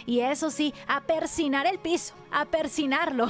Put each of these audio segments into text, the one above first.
y eso sí, a persinar el piso, a persinarlo.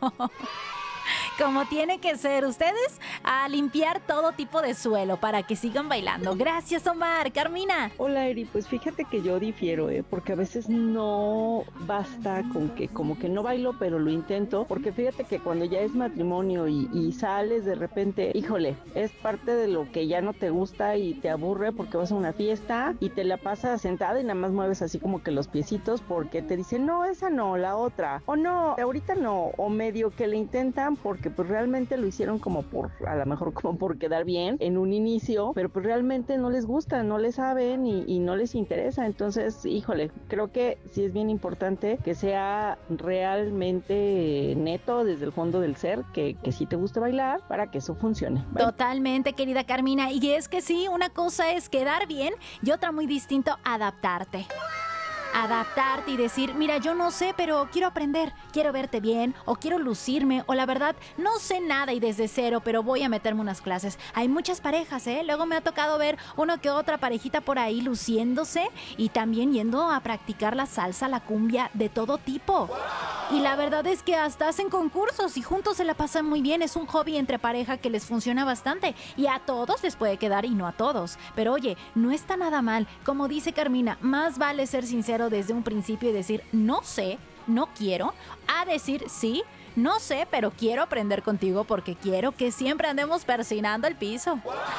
Como tiene que ser. Ustedes a limpiar todo tipo de suelo para que sigan bailando. Gracias, Omar. Carmina. Hola Eri, pues fíjate que yo difiero, porque a veces no basta con que como que no bailo, pero lo intento, porque fíjate que cuando ya es matrimonio y sales de repente, híjole, es parte de lo que ya no te gusta y te aburre porque vas a una fiesta y te la pasas sentada y nada más mueves así como que los piecitos porque te dicen, no, esa no, la otra, o no, ahorita no, o medio que le intentan porque pues realmente lo hicieron como a lo mejor como por quedar bien en un inicio, pero pues realmente no les gusta, no le saben y no les interesa. Entonces, híjole, creo que sí es bien importante que sea realmente neto desde el fondo del ser, que sí te guste bailar para que eso funcione. Bye. Totalmente, querida Carmina. Y es que sí, una cosa es quedar bien y otra muy distinto, adaptarte. Adaptarte y decir, mira, yo no sé, pero quiero aprender, quiero verte bien, o quiero lucirme, o la verdad, no sé nada y desde cero, pero voy a meterme unas clases. Hay muchas parejas, luego me ha tocado ver uno que otra parejita por ahí luciéndose y también yendo a practicar la salsa, la cumbia, de todo tipo. Y la verdad es que hasta hacen concursos y juntos se la pasan muy bien. Es un hobby entre pareja que les funciona bastante y a todos les puede quedar y no a todos. Pero oye, no está nada mal. Como dice Carmina, más vale ser sincero desde un principio y decir no sé, no quiero, a decir sí, no sé, pero quiero aprender contigo porque quiero que siempre andemos persinando el piso.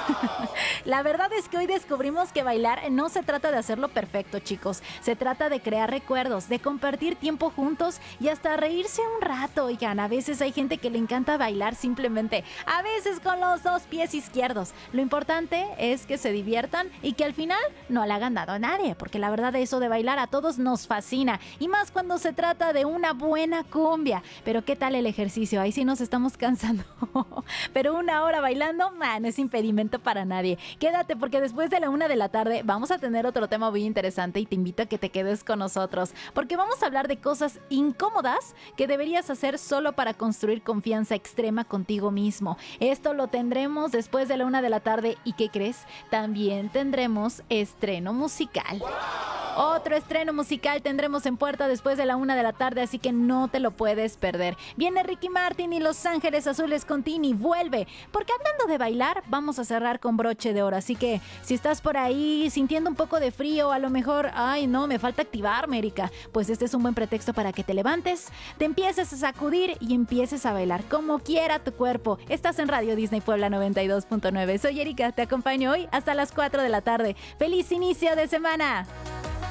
La verdad es que hoy descubrimos que bailar no se trata de hacerlo perfecto, chicos. Se trata de crear recuerdos, de compartir tiempo juntos y hasta reírse un rato. Oigan, a veces hay gente que le encanta bailar simplemente, a veces con los dos pies izquierdos. Lo importante es que se diviertan y que al final no le hagan daño a nadie, porque la verdad eso de bailar a todos nos fascina. Y más cuando se trata de una buena cumbia. Pero ¿qué tal el ejercicio? Ahí sí nos estamos cansando. Pero 1 hora bailando, no es impedimento para nadie. Quédate porque después de la 1 de la tarde vamos a tener otro tema muy interesante y te invito a que te quedes con nosotros porque vamos a hablar de cosas incómodas que deberías hacer solo para construir confianza extrema contigo mismo. Esto lo tendremos después de la 1 de la tarde y ¿qué crees? También tendremos estreno musical. Otro estreno musical tendremos en puerta después de la 1 de la tarde, así que no te lo puedes perder. Viene Ricky Martin y Los Ángeles Azules con Tini, vuelve. Porque hablando de bailar, vamos a cerrar con broche de oro. Así que si estás por ahí sintiendo un poco de frío, a lo mejor, ay no, me falta activarme, Erika, pues este es un buen pretexto para que te levantes, te empieces a sacudir y empieces a bailar como quiera tu cuerpo. Estás en Radio Disney Puebla 92.9. Soy Erika, te acompaño hoy hasta las 4 de la tarde. ¡Feliz inicio de semana!